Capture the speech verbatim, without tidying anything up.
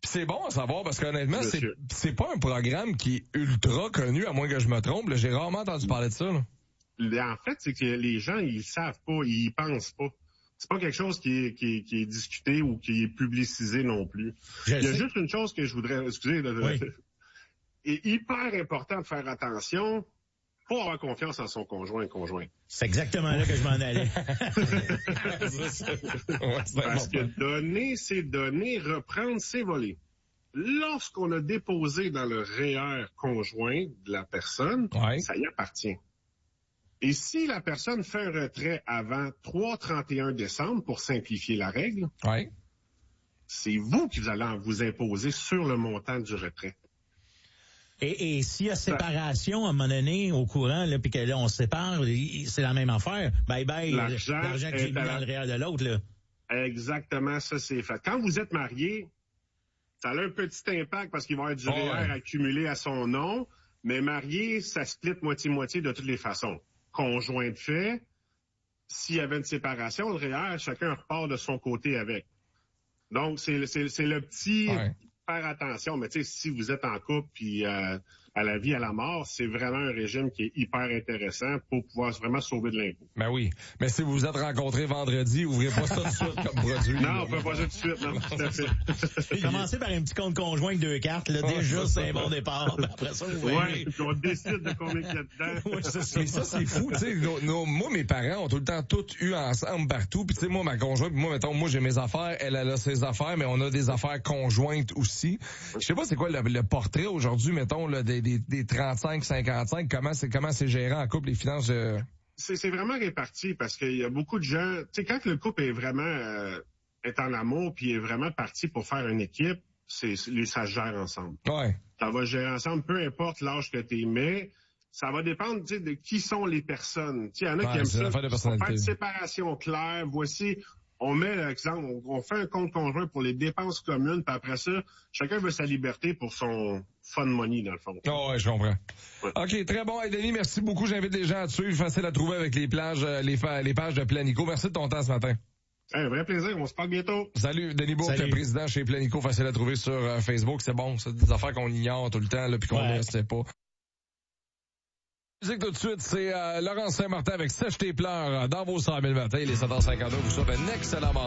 C'est bon à savoir parce qu'honnêtement, c'est, Monsieur. c'est pas un programme qui est ultra connu, à moins que je me trompe. Là, j'ai rarement entendu parler de ça. Là. En fait, c'est que les gens, ils savent pas, ils y pensent pas. C'est pas quelque chose qui est, qui est, qui est discuté ou qui est publicisé non plus. Je Il y a sais. juste une chose que je voudrais, excusez, là, Oui. est hyper important de faire attention pour avoir confiance en son conjoint et conjointe. C'est exactement là que je m'en allais. Ouais, c'est Parce que important. donner ses données, reprendre ses volets. Lorsqu'on a déposé dans le R E E R conjoint de la personne, Ouais. ça y appartient. Et si la personne fait un retrait avant trois trente et un décembre, pour simplifier la règle, Ouais. c'est vous qui allez vous imposer sur le montant du retrait. Et, et s'il y a séparation à un moment donné au courant, là, puis que là on se sépare, il- c'est la même affaire. Bye bye, L'argent l'argent que j'ai est mis à dans la- le réel de l'autre, là. Exactement, ça c'est fait. Quand vous êtes marié, ça a un petit impact parce qu'il va y avoir du Oh, R E E R ouais. accumulé à son nom, mais marié, ça split moitié-moitié de toutes les façons. Conjoint de fait, s'il y avait une séparation, le R E E R, chacun repart de son côté avec. Donc, c'est, c'est, c'est le petit... Ouais. Faire attention, mais tu sais, si vous êtes en couple puis euh, à la vie, à la mort, c'est vraiment un régime qui est hyper intéressant pour pouvoir vraiment sauver de l'impôt. Ben oui. Mais si vous vous êtes rencontrés vendredi, ouvrez pas ça tout de suite comme produit. Non, on peut pas ça tout de suite, non, tout à fait. Commencez par un petit compte conjoint avec deux cartes, là, Ouais, déjà, c'est c'est ça. un bon départ. Ben, après ça, vous Ouais, voyez. puis on décide de combien qu'il y a dedans. Ouais, c'est ça. Mais ça, c'est fou, tu sais. nos- nos- moi, mes parents ont tout le temps tout eu ensemble partout. Puis tu sais, moi, ma conjointe, puis moi, mettons, moi, j'ai mes affaires, elle, elle a ses affaires, mais on a des affaires conjointes aussi. Je sais pas c'est quoi le, le portrait aujourd'hui, mettons, là, des, des, des trente-cinq cinquante-cinq, comment c'est, comment c'est géré en couple, les finances, euh... C'est, c'est vraiment réparti parce qu'il y a beaucoup de gens, tu sais, quand le couple est vraiment euh, est en amour puis est vraiment parti pour faire une équipe, c'est, c'est- ça se gère ensemble. ouais. Ça va se gérer ensemble, peu importe l'âge que tu es, mais ça va dépendre tu sais, de qui sont les personnes. Tu sais, il y en a Ouais, qui aiment c'est une ça. affaire de On va faire personnalité. une séparation claire. Voici, on met l'exemple, on, on fait un compte conjoint pour les dépenses communes, puis après ça, chacun veut sa liberté pour son fun money, dans le fond. Oh, ouais, je comprends. Ouais. OK, très bon. Hey, Denis, merci beaucoup. J'invite les gens à te suivre. Facile à trouver avec les plages, euh, les, fa- les pages de Planico. Merci de ton temps ce matin. Un vrai plaisir, on se parle bientôt. Salut, Denis Bourque, Salut. président chez Planico. Facile à trouver sur euh, Facebook. C'est bon. C'est des affaires qu'on ignore tout le temps, là, puis qu'on Ouais. ne sait pas. Musique tout de suite, c'est euh, Laurence Saint-Martin avec Sèche tes pleurs euh, dans vos cent mille matins. Il est sept heures cinquante-deux. Vous souhaite un excellent moment.